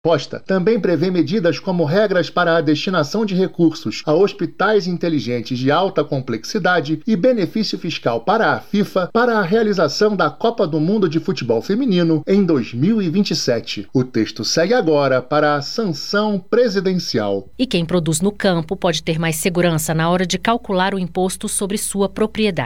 Proposta também prevê medidas como regras para a destinação de recursos a hospitais inteligentes de alta complexidade e benefício fiscal para a FIFA para a realização da Copa do Mundo de Futebol Feminino em 2027. O texto segue agora para a sanção presidencial. E quem produz no campo pode ter mais segurança na hora de calcular o imposto sobre sua propriedade.